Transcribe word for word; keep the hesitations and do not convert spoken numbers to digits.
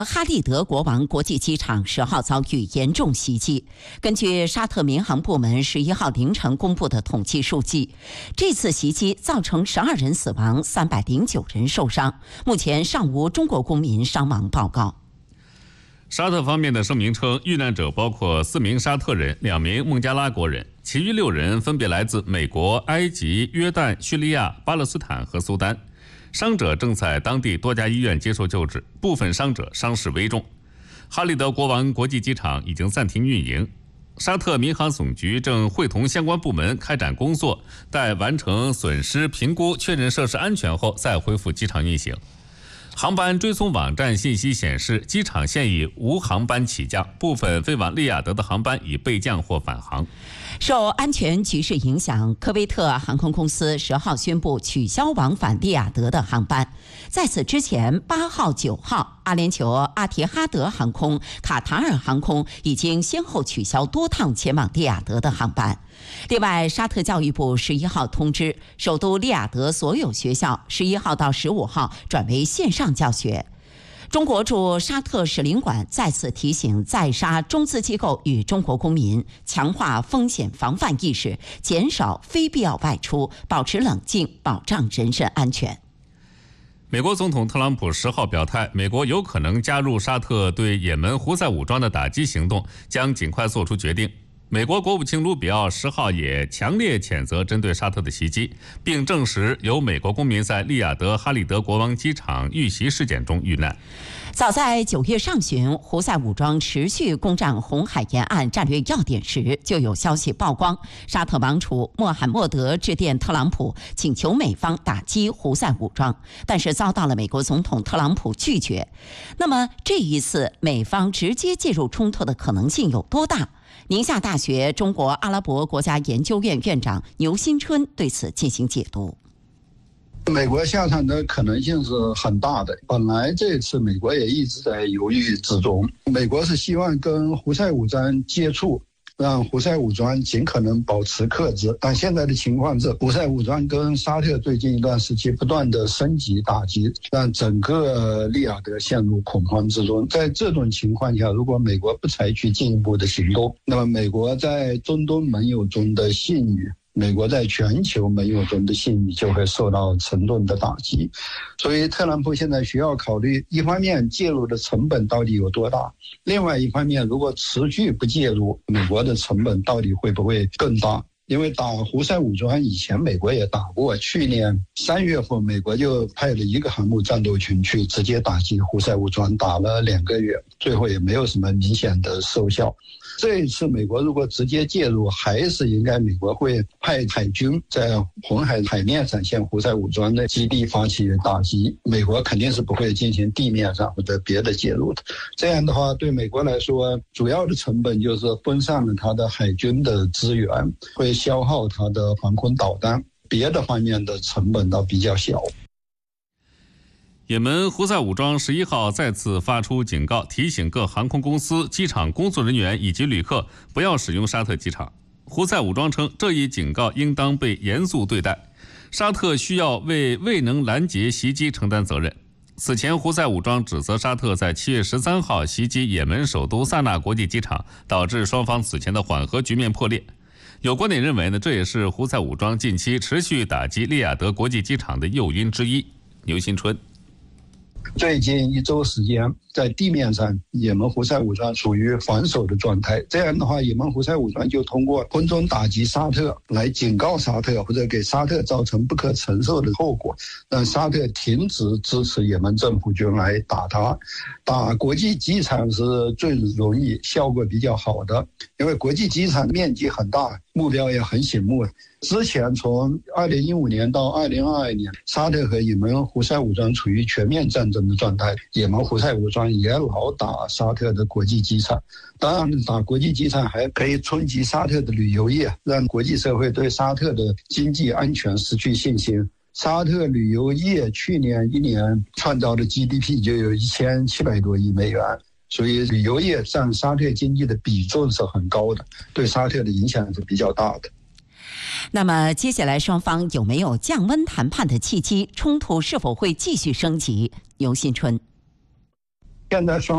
哈利德国王国际机场十号遭遇严重袭击。根据沙特民航部门十一号凌晨公布的统计数据，这次袭击造成十二人死亡，三百零九人受伤。目前尚无中国公民伤亡报告。 沙特方面的声明称，遇难者包括四名沙特人、两名孟加拉国人，其余六人分别来自美国、埃及、约旦、叙利亚、巴勒斯坦和苏丹。伤者正在当地多家医院接受救治，部分伤者伤势危重。哈利德国王国际机场已经暂停运营，沙特民航总局正会同相关部门开展工作，待完成损失评估、确认设施安全后再恢复机场运行。航班追踪网站信息显示，机场现已无航班起降，部分飞往利雅得的航班已备降或返航。 受安全局势影响，科威特航空公司十号宣布取消往返利雅得的航班。在此之前，八号、九号，阿联酋阿提哈德航空、卡塔尔航空已经先后取消多趟前往利雅得的航班。另外，沙特教育部十一号通知，首都利雅得所有学校十一号到十五号转为线上教学。中国驻沙特使领馆再次提醒在沙中资机构与中国公民强化风险防范意识，减少非必要外出，保持冷静，保障人身安全。 美国总统特朗普十号表态，美国有可能加入沙特对也门胡塞武装的打击行动，将尽快做出决定。美国国务卿卢比奥十号也强烈谴责针对沙特的袭击，并证实有美国公民在利雅得哈利德国王机场遇袭事件中遇难。 早在九月上旬，胡塞武装持续攻占红海沿岸战略要点时，就有消息曝光，沙特王储穆罕默德致电特朗普，请求美方打击胡塞武装，但是遭到了美国总统特朗普拒绝。那么这一次美方直接介入冲突的可能性有多大？宁夏大学中国阿拉伯国家研究院院长牛新春对此进行解读。 美国下场的可能性是很大的。本来这次美国也一直在犹豫之中，美国是希望跟胡塞武装接触，让胡塞武装尽可能保持克制。但现在的情况是，胡塞武装跟沙特最近一段时期不断的升级打击，让整个利雅得陷入恐慌之中。在这种情况下，如果美国不采取进一步的行动，那么美国在中东盟友中的信誉，美国在全球盟友中的信誉就会受到沉重的打击。所以特朗普现在需要考虑，一方面介入的成本到底有多大，另外一方面如果持续不介入，美国的成本到底会不会更大。因为打胡塞武装以前美国也打过，去年三月份美国就派了一个航母战斗群去直接打击胡塞武装，打了两个月，最后也没有什么明显的收效。这一次美国如果直接介入，还是应该美国会派海军在红海海面上向胡塞武装的基地发起打击，美国肯定是不会进行地面上或者别的介入的。这样的话对美国来说，主要的成本就是分散了它的海军的资源，会消耗它的防空导弹，别的方面的成本倒比较小。 也门胡塞武装十一号再次发出警告，提醒各航空公司、机场工作人员以及旅客不要使用沙特机场。胡塞武装称，这一警告应当被严肃对待，沙特需要为未能拦截袭击承担责任。此前，胡塞武装指责沙特在七月十三号袭击也门首都萨那国际机场，导致双方此前的缓和局面破裂。有观点认为呢，这也是胡塞武装近期持续打击利雅得国际机场的诱因之一。牛新春。 最近一周时间，在地面上也门胡塞武装处于防守的状态，这样的话也门胡塞武装就通过空中打击沙特来警告沙特，或者给沙特造成不可承受的后果，让沙特停止支持也门政府军来打他。打国际机场是最容易效果比较好的，因为国际机场面积很大，目标也很醒目。之前从二零一五年到二零二二年，沙特和也门胡塞武装处于全面战争的状态，也门胡塞武装也老打沙特的国际机场。当然打国际机场还可以冲击沙特的旅游业，让国际社会对沙特的经济安全失去信心。沙特旅游业去年一年创造的 G D P 就有一千七百多亿美元，所以旅游业占沙特经济的比重是很高的，对沙特的影响是比较大的。 那么接下来双方有没有降温谈判的契机？冲突是否会继续升级？牛新春。 现在双